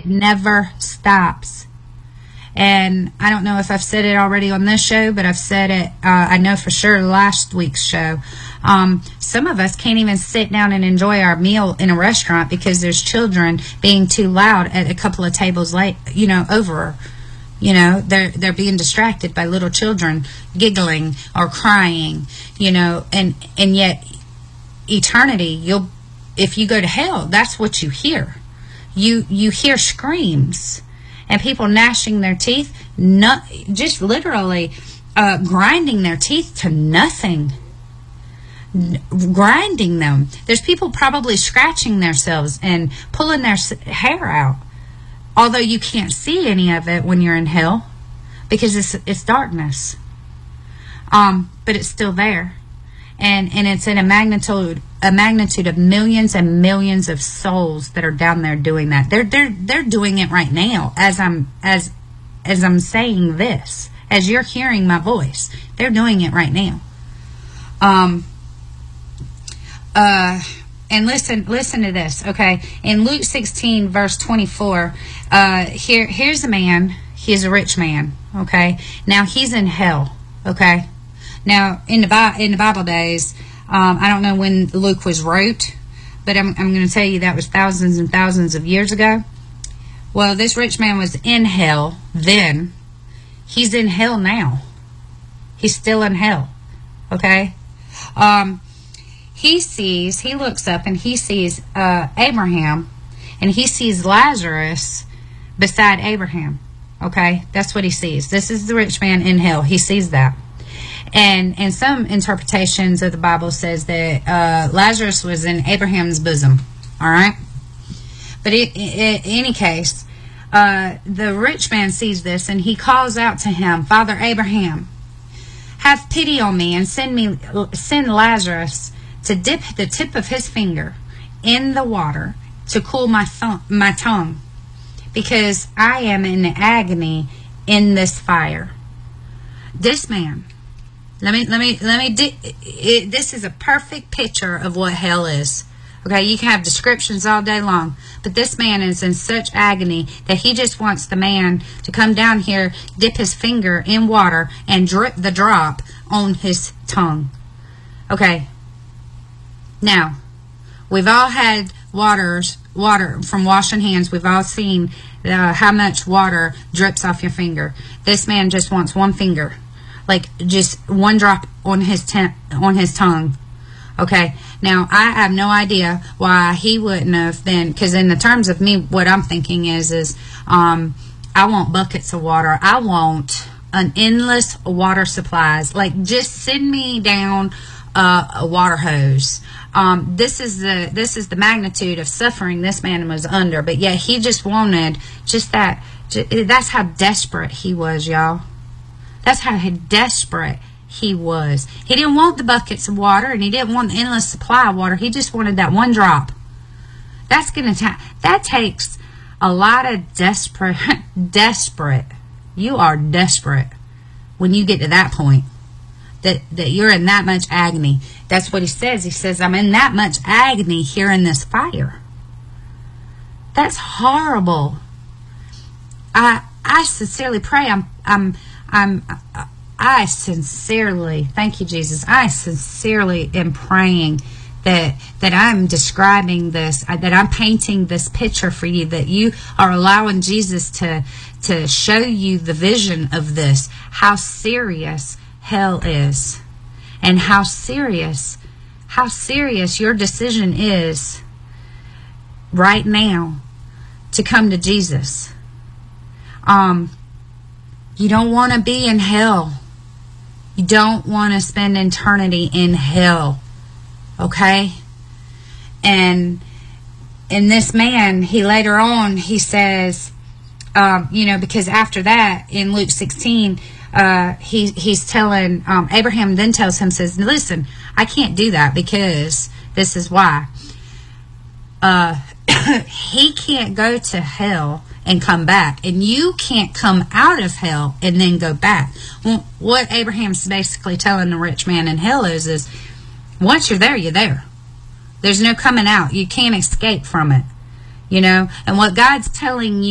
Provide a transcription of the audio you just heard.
it never stops. And I don't know if I've said it already on this show, but I've said it, I know for sure, last week's show. Some of us can't even sit down and enjoy our meal in a restaurant because there's children being too loud at a couple of tables over. They're being distracted by little children giggling or crying, and yet eternity, if you go to hell, that's what you hear. You hear screams and people gnashing their teeth, just literally grinding their teeth to nothing. Grinding them. There's people probably scratching themselves and pulling their hair out. Although you can't see any of it when you're in hell because it's darkness. But it's still there. And it's in a magnitude of millions and millions of souls that are down there doing that. They're doing it right now as I'm saying this. As you're hearing my voice. They're doing it right now. And listen to this, okay? In Luke 16, verse 24, here's a man. He's a rich man, okay? Now, he's in hell, okay? Now, in the Bible days, I don't know when Luke was wrote, but I'm going to tell you that was thousands and thousands of years ago. Well, this rich man was in hell then. He's in hell now. He's still in hell, okay? He looks up and he sees Abraham, and he sees Lazarus beside Abraham. Okay, that's what he sees. This is the rich man in hell. He sees that. And some interpretations of the Bible says that Lazarus was in Abraham's bosom. All right? But in any case, the rich man sees this, and he calls out to him, Father Abraham, have pity on me and send Lazarus to dip the tip of his finger in the water to cool my tongue, because I am in agony in this fire. This man, this is a perfect picture of what hell is. Okay, you can have descriptions all day long, but this man is in such agony that he just wants the man to come down here, dip his finger in water, and drip the drop on his tongue. Okay. Now, we've all had water from washing hands. We've all seen how much water drips off your finger. This man just wants one finger, like just one drop on his tongue. Okay. Now, I have no idea why he wouldn't have been, because in the terms of me, what I'm thinking is I want buckets of water. I want an endless water supplies. Like, just send me down a water hose. This is the magnitude of suffering this man was under, but yet he just wanted just that. That's how desperate he was, y'all. That's how desperate he was. He didn't want the buckets of water, and he didn't want the endless supply of water. He just wanted that one drop. That takes a lot of desperate. You are desperate when you get to that point. That you're in that much agony. That's what he says. He says, I'm in that much agony here in this fire. That's horrible. I sincerely pray. I sincerely, thank you, Jesus. I sincerely am praying that I'm describing this, that I'm painting this picture for you, that you are allowing Jesus to show you the vision of this, how serious hell is, and how serious your decision is right now to come to Jesus. You don't want to be in hell. You don't want to spend eternity in hell. Okay? And this man, he later on, he says, because after that, in Luke 16, he's telling, Abraham then tells him, says, listen, I can't do that because this is why. He can't go to hell and come back, and you can't come out of hell and then go back. Well, what Abraham's basically telling the rich man in hell is once you're there, you're there. There's no coming out. You can't escape from it, and what God's telling you